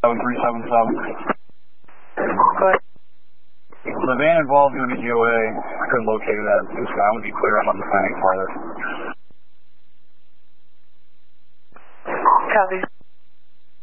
7377. Go ahead. The van involved doing a GOA. I couldn't locate it at this guy. I would be clear. I'm not planning farther. Copy.